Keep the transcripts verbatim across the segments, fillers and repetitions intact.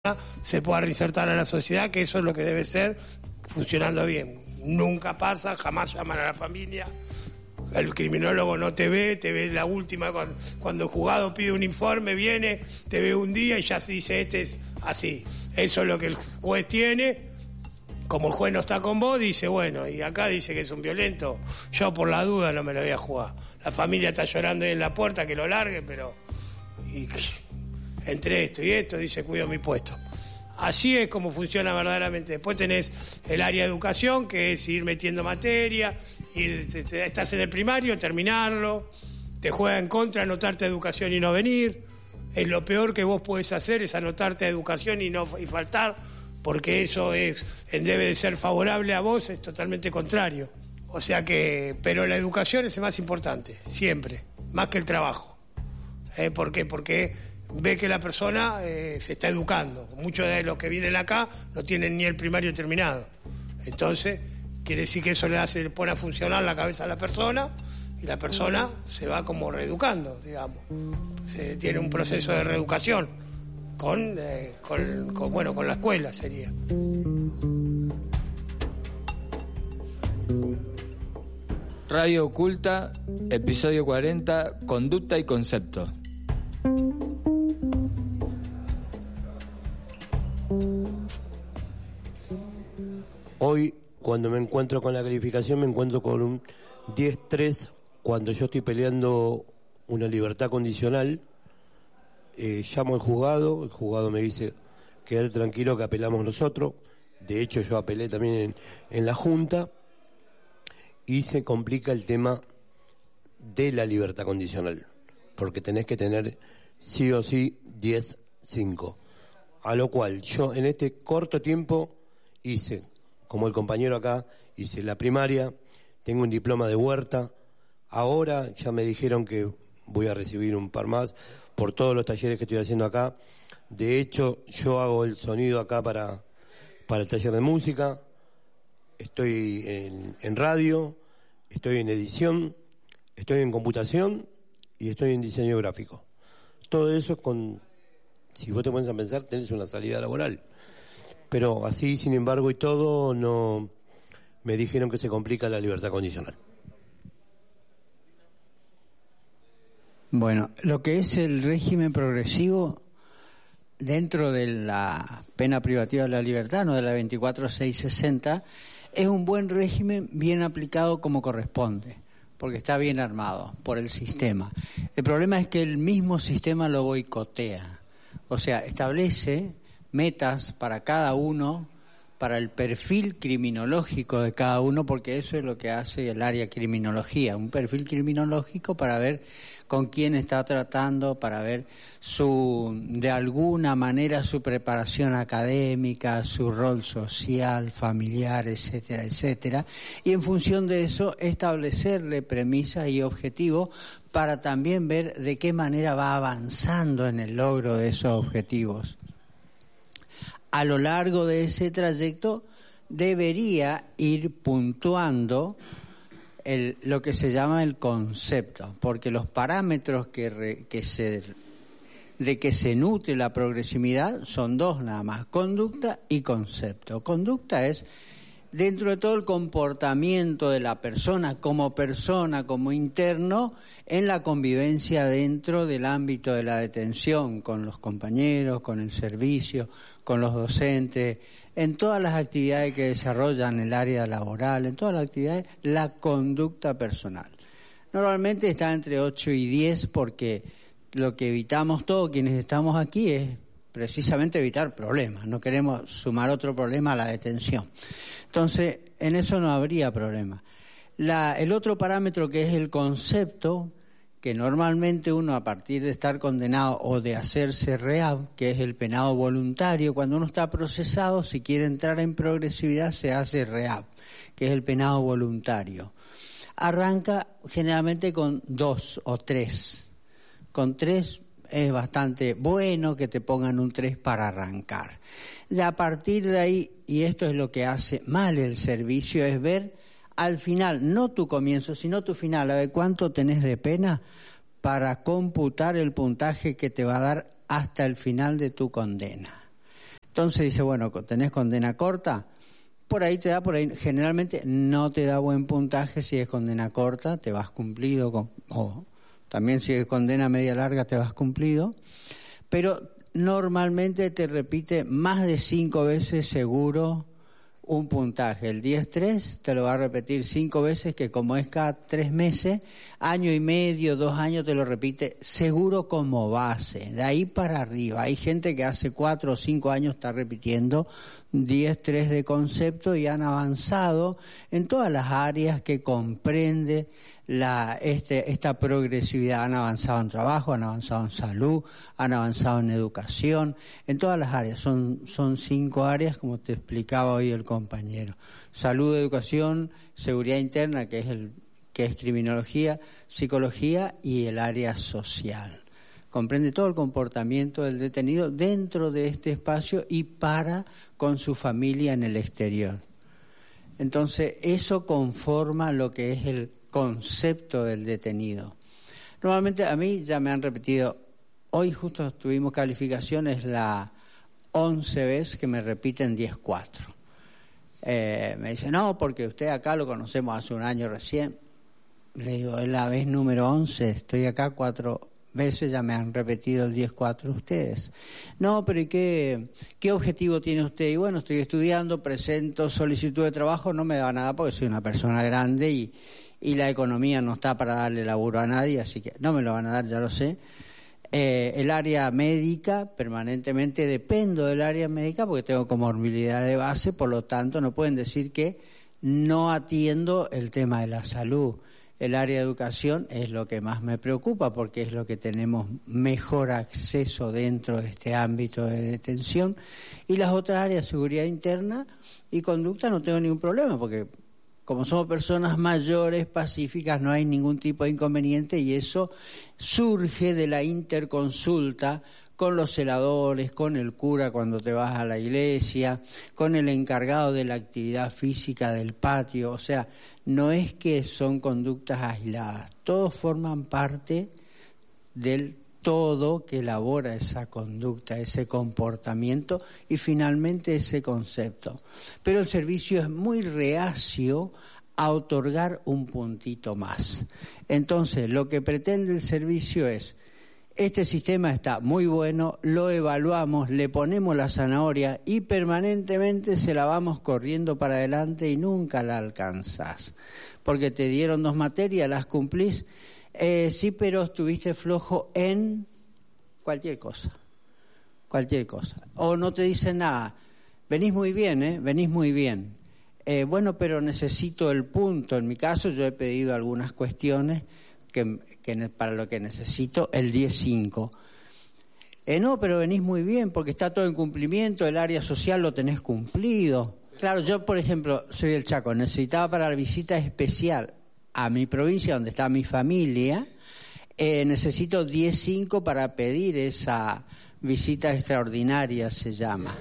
se pueda reinsertar a la sociedad, que eso es lo que debe ser, funcionando bien. Nunca pasa, jamás llaman a la familia, el criminólogo no te ve, te ve la última, cuando, cuando el juzgado pide un informe, viene, te ve un día y ya se dice, este es así. Eso es lo que el juez tiene. Como el juez no está con vos, dice, bueno, y acá dice que es un violento, yo por la duda no me lo voy a jugar. La familia está llorando ahí en la puerta, que lo largue, pero y, entre esto y esto, dice, cuido mi puesto. Así es como funciona verdaderamente. Después tenés el área de educación, que es ir metiendo materia, ir, te, te, estás en el primario, terminarlo, te juega en contra anotarte a educación y no venir. Es lo peor que vos podés hacer, es anotarte a educación y no y faltar, porque eso es debe de ser favorable a vos, es totalmente contrario. O sea que, pero la educación es el más importante, siempre, más que el trabajo. ¿Eh? ¿Por qué? Porque ve que la persona eh, se está educando. Muchos de los que vienen acá no tienen ni el primario terminado. Entonces, quiere decir que eso le hace, le pone a funcionar la cabeza a la persona y la persona se va como reeducando, digamos. Se tiene un proceso de reeducación con, eh, con, con, bueno, con la escuela sería. Radio Oculta, episodio cuarenta, conducta y concepto. Hoy, cuando me encuentro con la calificación, me encuentro con un diez tres, cuando yo estoy peleando una libertad condicional. Eh, llamo al juzgado, el juzgado me dice, quédate tranquilo que apelamos nosotros. De hecho, yo apelé también en, en la Junta, y se complica el tema de la libertad condicional, porque tenés que tener sí o sí diez cinco. A lo cual yo en este corto tiempo hice, como el compañero acá, hice la primaria, tengo un diploma de huerta, ahora ya me dijeron que voy a recibir un par más por todos los talleres que estoy haciendo acá. De hecho, yo hago el sonido acá para, para el taller de música, estoy en, en radio, estoy en edición, estoy en computación y estoy en diseño gráfico. Todo eso con, si vos te pones a pensar, tenés una salida laboral. Pero así, sin embargo, y todo, no me dijeron que se complica la libertad condicional. Bueno, lo que es el régimen progresivo dentro de la pena privativa de la libertad, no de la veinticuatro seiscientos sesenta, es un buen régimen bien aplicado como corresponde, porque está bien armado por el sistema. El problema es que el mismo sistema lo boicotea, o sea, establece metas para cada uno, para el perfil criminológico de cada uno, porque eso es lo que hace el área criminología, un perfil criminológico para ver con quién está tratando, para ver su, de alguna manera su preparación académica, su rol social, familiar, etcétera, etcétera, y en función de eso establecerle premisas y objetivos para también ver de qué manera va avanzando en el logro de esos objetivos. A lo largo de ese trayecto debería ir puntuando el, lo que se llama el concepto, porque los parámetros que, re, que se, de que se nutre la progresividad son dos nada más, conducta y concepto. Conducta es dentro de todo el comportamiento de la persona como persona, como interno, en la convivencia dentro del ámbito de la detención, con los compañeros, con el servicio, con los docentes, en todas las actividades que desarrollan el área laboral, en todas las actividades, la conducta personal. Normalmente está entre ocho y diez porque lo que evitamos todos quienes estamos aquí es precisamente evitar problemas, no queremos sumar otro problema a la detención. Entonces, en eso no habría problema. La, el otro parámetro que es el concepto, que normalmente uno a partir de estar condenado o de hacerse rehab, que es el penado voluntario, cuando uno está procesado, si quiere entrar en progresividad se hace rehab, que es el penado voluntario. Arranca generalmente con dos o tres. Con tres es bastante bueno que te pongan un tres para arrancar. Y a partir de ahí, y esto es lo que hace mal el servicio, es ver al final, no tu comienzo, sino tu final, a ver cuánto tenés de pena para computar el puntaje que te va a dar hasta el final de tu condena. Entonces dice, bueno, ¿tenés condena corta? Por ahí te da, por ahí generalmente no te da buen puntaje si es condena corta, te vas cumplido, con, o también si es condena media larga te vas cumplido, pero normalmente te repite más de cinco veces seguro un puntaje. El diez tres te lo va a repetir cinco veces, que como es cada tres meses, año y medio, dos años te lo repite seguro como base. De ahí para arriba. Hay gente que hace cuatro o cinco años está repitiendo diez tres de concepto y han avanzado en todas las áreas que comprende la este esta progresividad. Han avanzado en trabajo, han avanzado en salud, han avanzado en educación, en todas las áreas. Son, son cinco áreas, como te explicaba hoy el compañero. Salud, educación, seguridad interna, que es el que es criminología, psicología y el área social. Comprende todo el comportamiento del detenido dentro de este espacio y para con su familia en el exterior. Entonces, eso conforma lo que es el concepto del detenido. Normalmente a mí ya me han repetido, hoy justo tuvimos calificaciones la once vez que me repiten diez cuatro. Eh, me dicen, no, porque usted acá lo conocemos hace un año recién. Le digo, es la vez número once, estoy acá cuatro veces, ya me han repetido el diez cuatro ustedes. No, pero ¿y qué, qué objetivo tiene usted? Y bueno, estoy estudiando, presento solicitud de trabajo, no me da nada porque soy una persona grande y, y la economía no está para darle laburo a nadie, así que no me lo van a dar, ya lo sé. Eh, el área médica, permanentemente dependo del área médica porque tengo comorbilidad de base, por lo tanto no pueden decir que no atiendo el tema de la salud. El área de educación es lo que más me preocupa porque es lo que tenemos mejor acceso dentro de este ámbito de detención. Y las otras áreas, seguridad interna y conducta, no tengo ningún problema porque como somos personas mayores, pacíficas, no hay ningún tipo de inconveniente y eso surge de la interconsulta con los celadores, con el cura cuando te vas a la iglesia, con el encargado de la actividad física del patio. O sea, no es que son conductas aisladas, todos forman parte del todo que elabora esa conducta, ese comportamiento y finalmente ese concepto. Pero el servicio es muy reacio a otorgar un puntito más. Entonces, lo que pretende el servicio es: este sistema está muy bueno, lo evaluamos, le ponemos la zanahoria y permanentemente se la vamos corriendo para adelante y nunca la alcanzás. Porque te dieron dos materias, las cumplís, eh, sí, pero estuviste flojo en cualquier cosa, cualquier cosa. O no te dicen nada, venís muy bien, ¿eh? venís muy bien. Eh, bueno, pero necesito el punto. En mi caso yo he pedido algunas cuestiones Que, que para lo que necesito el diez cinco. Eh, no, pero venís muy bien porque está todo en cumplimiento, el área social lo tenés cumplido. Claro, yo por ejemplo soy del Chaco, necesitaba para la visita especial a mi provincia donde está mi familia, eh, necesito diez cinco para pedir esa visita extraordinaria, se llama.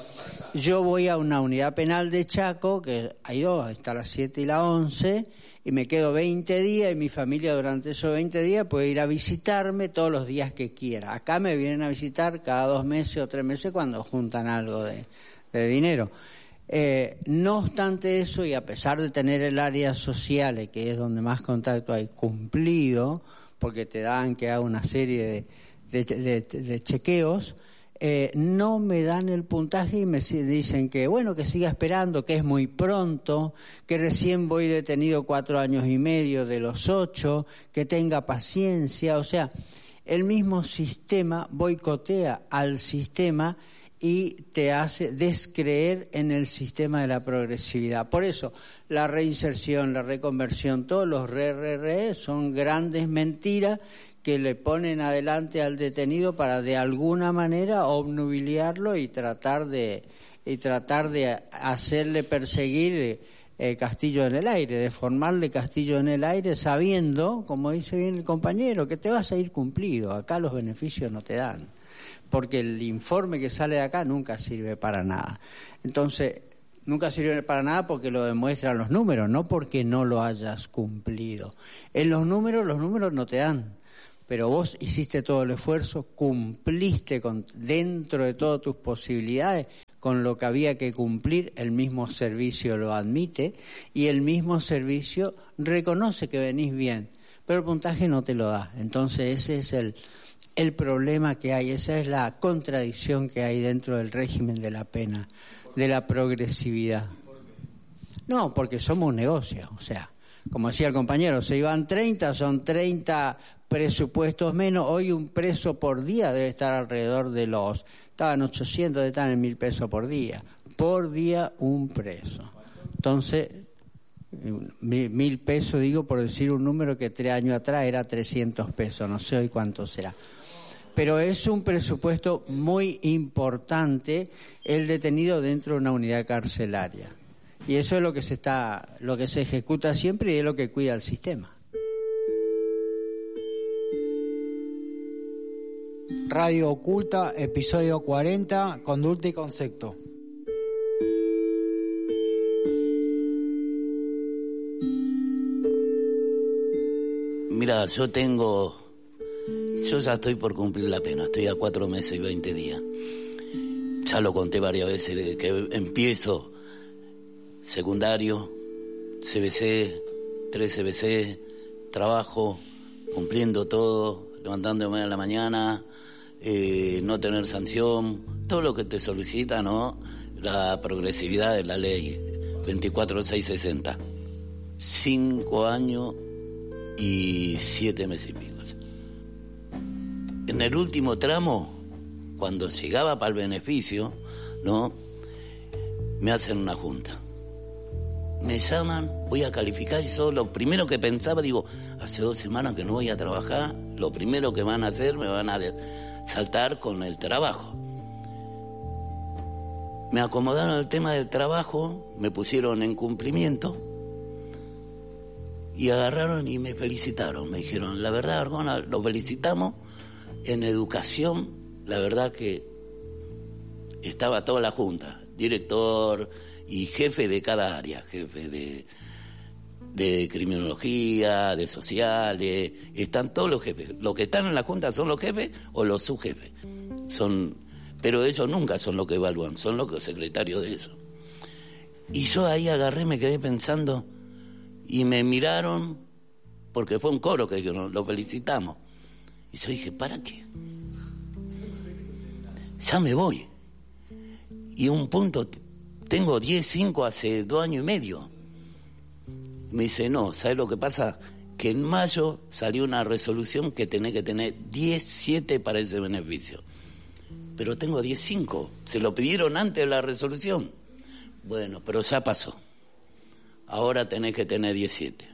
Yo voy a una unidad penal de Chaco, que hay dos, está la siete y la once, y me quedo veinte días y mi familia durante esos veinte días puede ir a visitarme todos los días que quiera. Acá me vienen a visitar cada dos meses o tres meses cuando juntan algo de, de dinero. Eh, no obstante eso, y a pesar de tener el área social, que es donde más contacto hay, cumplido, porque te dan que haga una serie de, de, de, de chequeos, Eh, no me dan el puntaje y me dicen que bueno, que siga esperando, que es muy pronto, que recién voy detenido cuatro años y medio de los ocho, que tenga paciencia. O sea, el mismo sistema boicotea al sistema y te hace descreer en el sistema de la progresividad. Por eso, la reinserción, la reconversión, todos los re, re, re son grandes mentiras que le ponen adelante al detenido para de alguna manera obnubilarlo y tratar de y tratar de hacerle perseguir eh, castillo en el aire, de formarle castillo en el aire sabiendo, como dice bien el compañero, que te vas a ir cumplido. Acá los beneficios no te dan, porque el informe que sale de acá nunca sirve para nada. Entonces, nunca sirve para nada porque lo demuestran los números, no porque no lo hayas cumplido. En los números, los números no te dan. Pero vos hiciste todo el esfuerzo, cumpliste con, dentro de todas tus posibilidades con lo que había que cumplir, el mismo servicio lo admite y el mismo servicio reconoce que venís bien, pero el puntaje no te lo da. Entonces ese es el, el problema que hay, esa es la contradicción que hay dentro del régimen de la pena, de la progresividad. No, porque somos un negocio, o sea, como decía el compañero, se iban treinta, son treinta presupuestos menos. Hoy un preso por día debe estar alrededor de los, estaban ochocientos, están en mil pesos por día. Por día un preso. Entonces, mil pesos, digo por decir un número que tres años atrás era trescientos pesos, no sé hoy cuánto será. Pero es un presupuesto muy importante el detenido dentro de una unidad carcelaria. Y eso es lo que se está, lo que se ejecuta siempre y es lo que cuida el sistema. Radio Oculta, episodio cuarenta, conducta y concepto. Mira, yo tengo, yo ya estoy por cumplir la pena, estoy a cuatro meses y veinte días. Ya lo conté varias veces, desde que empiezo secundario, C B C, tres C B C, trabajo, cumpliendo todo, levantándome a la mañana, eh, no tener sanción, todo lo que te solicita, ¿no? La progresividad de la ley veinticuatro mil seiscientos sesenta. Cinco años y siete meses y pico. En el último tramo, cuando llegaba para el beneficio, ¿no? Me hacen una junta. Me llaman, voy a calificar y yo lo primero que pensaba, digo, hace dos semanas que no voy a trabajar, lo primero que van a hacer, me van a saltar con el trabajo. Me acomodaron el tema del trabajo, me pusieron en cumplimiento y agarraron y me felicitaron. Me dijeron, la verdad, Arjona, lo felicitamos. En educación, la verdad que estaba toda la junta, director y jefe de cada área, jefe de, de criminología, de sociales, están todos los jefes. Los que están en la junta son los jefes o los subjefes. Son, pero ellos nunca son los que evalúan, son los secretarios de eso. Y yo ahí agarré, me quedé pensando, y me miraron, porque fue un coro que dijeron, lo felicitamos. Y yo dije, ¿para qué? Ya me voy. Y un punto, tengo diez cinco hace dos años y medio. Me dice, no, ¿sabes lo que pasa? Que en mayo salió una resolución que tenés que tener diez siete para ese beneficio. Pero tengo diez cinco. Se lo pidieron antes de la resolución. Bueno, pero ya pasó. Ahora tenés que tener diez siete.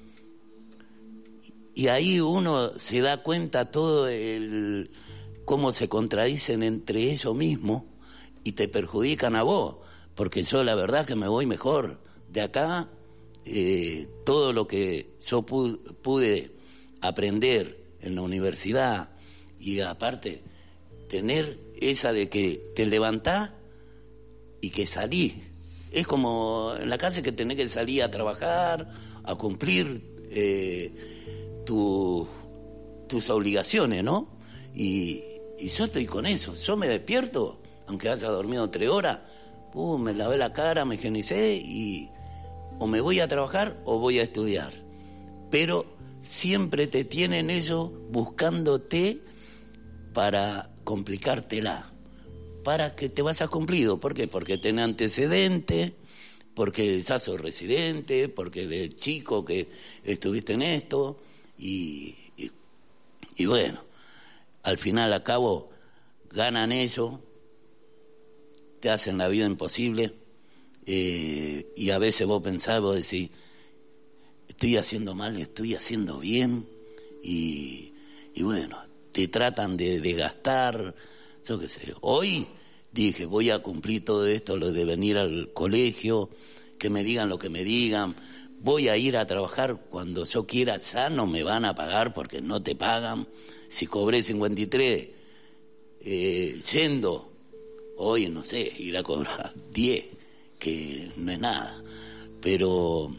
Y ahí uno se da cuenta todo el cómo se contradicen entre ellos mismos y te perjudican a vos, porque yo la verdad que me voy mejor. De acá, eh, todo lo que yo pude, pude aprender en la universidad y aparte tener esa de que te levantás y que salís. Es como en la calle que tenés que salir a trabajar, a cumplir eh, tu, tus obligaciones, ¿no? Y, y yo estoy con eso. Yo me despierto, aunque haya dormido tres horas, uh, me lavé la cara, me higienicé y o me voy a trabajar o voy a estudiar. Pero siempre te tienen ellos buscándote para complicártela, para que te vayas cumplido. ¿Por qué? Porque tenés antecedentes, porque ya sos residente, porque de chico que estuviste en esto, y, y, y bueno, al final a cabo ganan ellos, te hacen la vida imposible, eh, y a veces vos pensás, vos decís, estoy haciendo mal, estoy haciendo bien, y, y bueno, te tratan de, de gastar, yo qué sé. Hoy dije, voy a cumplir todo esto, lo de venir al colegio, que me digan lo que me digan, voy a ir a trabajar cuando yo quiera, ya no me van a pagar porque no te pagan. Si cobré cincuenta y tres eh, yendo, hoy no sé, ir a cobrar diez, que no es nada. Pero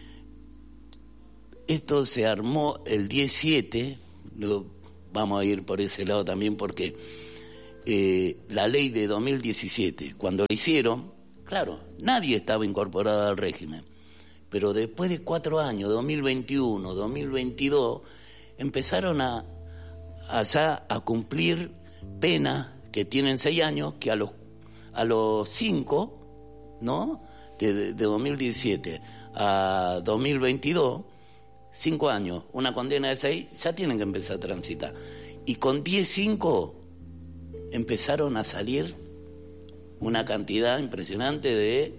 esto se armó el diecisiete, luego vamos a ir por ese lado también porque eh, la ley de dos mil diecisiete. Cuando la hicieron, claro, nadie estaba incorporado al régimen. Pero después de cuatro años, dos mil veintiuno, dos mil veintidós, empezaron a, a, ya a cumplir penas que tienen seis años, que a los, a los cinco, ¿no? De, de, de dos mil diecisiete a dos mil veintidós, cinco años, una condena de seis, ya tienen que empezar a transitar. Y con diez, cinco, empezaron a salir una cantidad impresionante de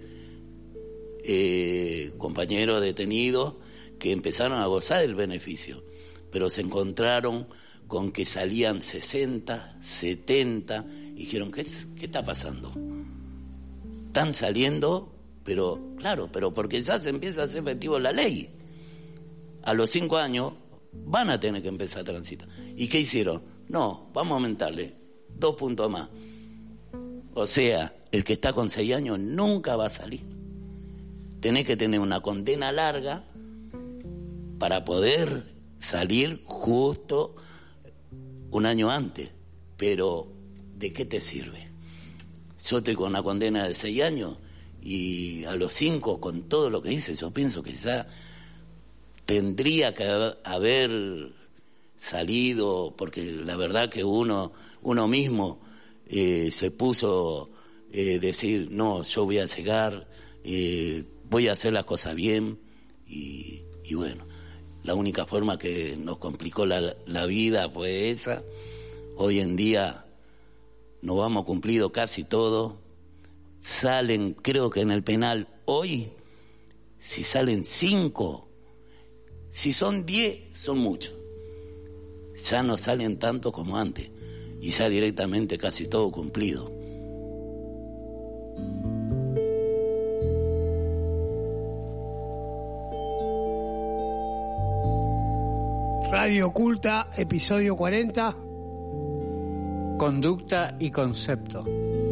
eh, compañeros detenidos que empezaron a gozar del beneficio, pero se encontraron con que salían sesenta, setenta, y dijeron, ¿qué, qué está pasando? Están saliendo, pero claro, pero porque ya se empieza a hacer efectivo la ley. A los cinco años van a tener que empezar a transitar. ¿Y qué hicieron? No, vamos a aumentarle dos puntos más. O sea, el que está con seis años nunca va a salir. Tenés que tener una condena larga para poder salir justo un año antes. Pero, ¿de qué te sirve? Yo estoy con una condena de seis años y a los cinco, con todo lo que hice, yo pienso que ya tendría que haber salido, porque la verdad que uno, uno mismo eh, se puso eh, decir, no, yo voy a llegar, eh, voy a hacer las cosas bien, y, y bueno, la única forma que nos complicó la, la vida fue esa. Hoy en día nos vamos cumplido casi todo. Salen, creo que en el penal hoy, si salen cinco, si son diez, son muchos. Ya no salen tanto como antes, y ya directamente casi todo cumplido. Radio Oculta, episodio cuarenta. Conducta y concepto.